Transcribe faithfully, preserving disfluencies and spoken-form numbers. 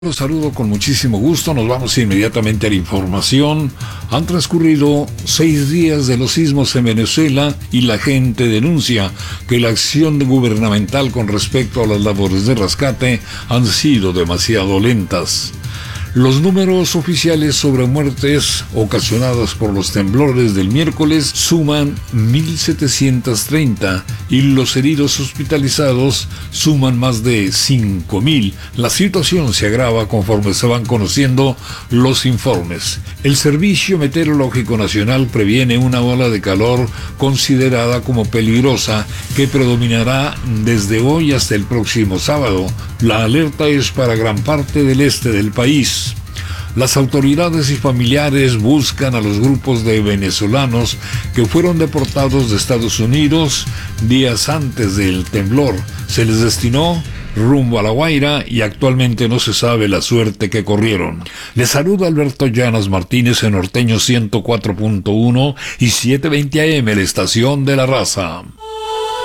Los saludo con muchísimo gusto, nos vamos inmediatamente a la información. Han transcurrido seis días de los sismos en Venezuela y la gente denuncia que la acción gubernamental con respecto a las labores de rescate han sido demasiado lentas. Los números oficiales sobre muertes ocasionadas por los temblores del miércoles suman mil setecientos treinta y los heridos hospitalizados suman más de cinco mil. La situación se agrava conforme se van conociendo los informes. El Servicio Meteorológico Nacional previene una ola de calor considerada como peligrosa que predominará desde hoy hasta el próximo sábado. La alerta es para gran parte del este del país. Las autoridades y familiares buscan a los grupos de venezolanos que fueron deportados de Estados Unidos días antes del temblor. Se les destinó rumbo a La Guaira y actualmente no se sabe la suerte que corrieron. Les saluda Alberto Llanas Martínez en Norteño ciento cuatro punto uno y setecientos veinte A M, la estación de la raza.